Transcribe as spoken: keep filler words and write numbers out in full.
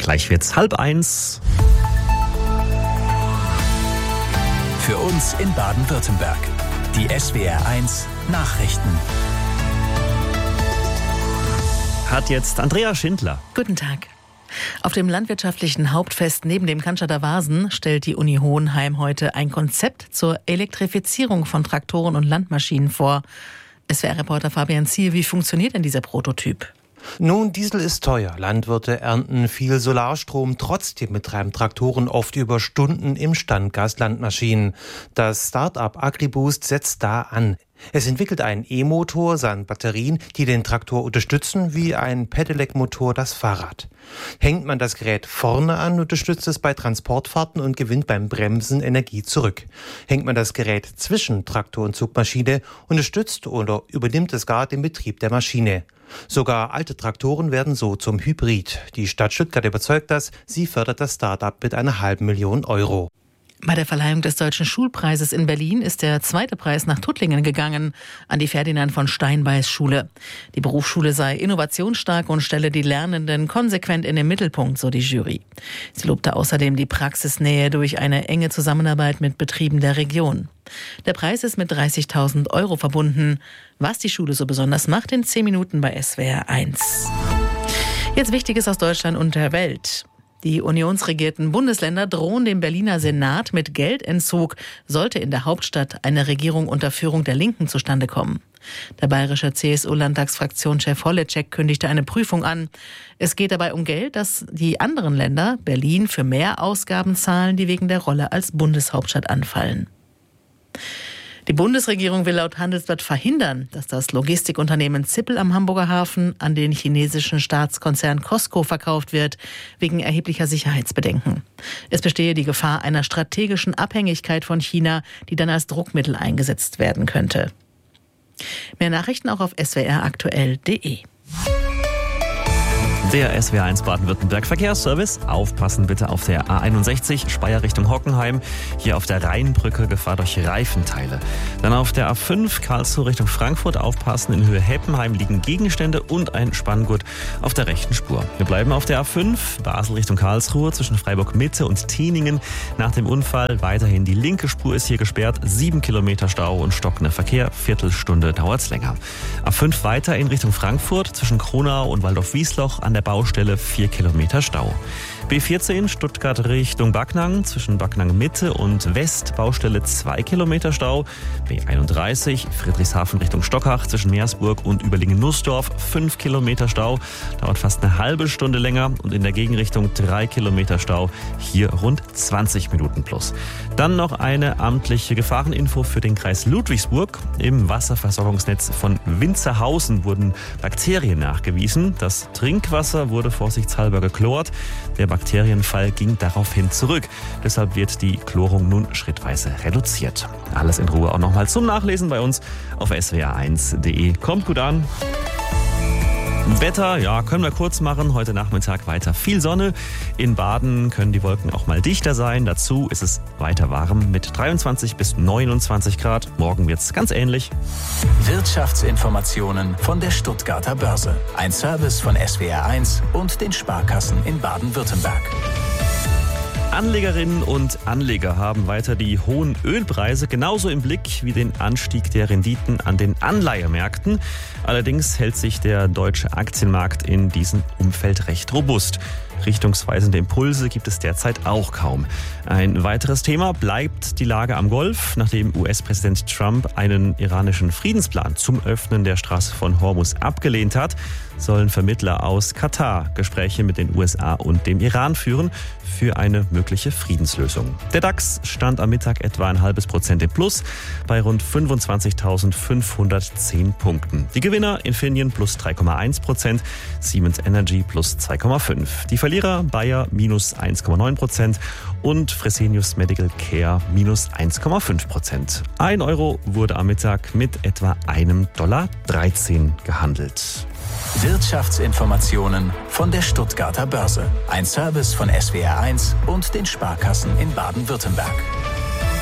Gleich wird's halb eins. Für uns in Baden-Württemberg. Die S W R eins Nachrichten. Hat jetzt Andrea Schindler. Guten Tag. Auf dem landwirtschaftlichen Hauptfest neben dem Cannstatter Wasen stellt die Uni Hohenheim heute ein Konzept zur Elektrifizierung von Traktoren und Landmaschinen vor. S W R-Reporter Fabian Ziel, wie funktioniert denn dieser Prototyp? Nun, Diesel ist teuer. Landwirte ernten viel Solarstrom. Trotzdem betreiben Traktoren oft über Stunden im Standgas Landmaschinen. Das Start-up AgriBoost setzt da an. Es entwickelt einen E-Motor samt Batterien, die den Traktor unterstützen, wie ein Pedelec-Motor das Fahrrad. Hängt man das Gerät vorne an, unterstützt es bei Transportfahrten und gewinnt beim Bremsen Energie zurück. Hängt man das Gerät zwischen Traktor und Zugmaschine, unterstützt oder übernimmt es gar den Betrieb der Maschine. Sogar alte Traktoren werden so zum Hybrid. Die Stadt Stuttgart überzeugt das, sie fördert das Start-up mit einer halben Million Euro. Bei der Verleihung des Deutschen Schulpreises in Berlin ist der zweite Preis nach Tuttlingen gegangen, an die Ferdinand von Steinbeis Schule. Die Berufsschule sei innovationsstark und stelle die Lernenden konsequent in den Mittelpunkt, so die Jury. Sie lobte außerdem die Praxisnähe durch eine enge Zusammenarbeit mit Betrieben der Region. Der Preis ist mit dreißigtausend Euro verbunden. Was die Schule so besonders macht, in zehn Minuten bei S W R eins. Jetzt Wichtiges aus Deutschland und der Welt. Die unionsregierten Bundesländer drohen dem Berliner Senat mit Geldentzug, sollte in der Hauptstadt eine Regierung unter Führung der Linken zustande kommen. Der bayerische C S U-Landtagsfraktionschef Holleczek kündigte eine Prüfung an. Es geht dabei um Geld, das die anderen Länder, Berlin, für mehr Ausgaben zahlen, die wegen der Rolle als Bundeshauptstadt anfallen. Die Bundesregierung will laut Handelsblatt verhindern, dass das Logistikunternehmen Zippel am Hamburger Hafen an den chinesischen Staatskonzern Cosco verkauft wird, wegen erheblicher Sicherheitsbedenken. Es bestehe die Gefahr einer strategischen Abhängigkeit von China, die dann als Druckmittel eingesetzt werden könnte. Mehr Nachrichten auch auf s w r aktuell punkt de. Der S W R eins Baden-Württemberg Verkehrsservice. Aufpassen bitte auf der A einundsechzig, Speyer Richtung Hockenheim. Hier auf der Rheinbrücke Gefahr durch Reifenteile. Dann auf der A fünf, Karlsruhe Richtung Frankfurt. Aufpassen, in Höhe Heppenheim liegen Gegenstände und ein Spanngurt auf der rechten Spur. Wir bleiben auf der A fünf, Basel Richtung Karlsruhe, zwischen Freiburg Mitte und Teningen. Nach dem Unfall weiterhin die linke Spur ist hier gesperrt. Sieben Kilometer Stau und stockender Verkehr. Viertelstunde dauert's länger. A fünf weiter in Richtung Frankfurt, zwischen Kronau und Waldorf-Wiesloch an der Baustelle vier Kilometer Stau. B vierzehn Stuttgart Richtung Backnang, zwischen Backnang Mitte und West, Baustelle zwei Kilometer Stau. B einunddreißig Friedrichshafen Richtung Stockach, zwischen Meersburg und Überlingen-Nussdorf fünf Kilometer Stau. Dauert fast eine halbe Stunde länger und in der Gegenrichtung drei Kilometer Stau. Hier rund zwanzig Minuten plus. Dann noch eine amtliche Gefahreninfo für den Kreis Ludwigsburg. Im Wasserversorgungsnetz von Winzerhausen wurden Bakterien nachgewiesen. Das Trinkwasser wurde vorsichtshalber geklort. Der Bakterienfall ging daraufhin zurück. Deshalb wird die Chlorung nun schrittweise reduziert. Alles in Ruhe auch nochmal zum Nachlesen bei uns auf s w r eins punkt de. Kommt gut an. Wetter, ja, können wir kurz machen. Heute Nachmittag weiter viel Sonne. In Baden können die Wolken auch mal dichter sein. Dazu ist es weiter warm mit dreiundzwanzig bis neunundzwanzig Grad. Morgen wird's ganz ähnlich. Wirtschaftsinformationen von der Stuttgarter Börse. Ein Service von S W R eins und den Sparkassen in Baden-Württemberg. Anlegerinnen und Anleger haben weiter die hohen Ölpreise genauso im Blick wie den Anstieg der Renditen an den Anleihemärkten. Allerdings hält sich der deutsche Aktienmarkt in diesem Umfeld recht robust. Richtungsweisende Impulse gibt es derzeit auch kaum. Ein weiteres Thema bleibt die Lage am Golf. Nachdem U S-Präsident Trump einen iranischen Friedensplan zum Öffnen der Straße von Hormuz abgelehnt hat, sollen Vermittler aus Katar Gespräche mit den U S A und dem Iran führen für eine mögliche Friedenslösung. Der DAX stand am Mittag etwa ein halbes Prozent im Plus bei rund fünfundzwanzigtausendfünfhundertzehn Punkten. Die Gewinner Infineon plus drei Komma eins Prozent, Siemens Energy plus zwei Komma fünf. Die Verlierer Bayer minus eins Komma neun Prozent und Fresenius Medical Care minus eins Komma fünf Prozent. Ein Euro wurde am Mittag mit etwa einem Dollar dreizehn gehandelt. Wirtschaftsinformationen von der Stuttgarter Börse. Ein Service von S W R eins und den Sparkassen in Baden-Württemberg.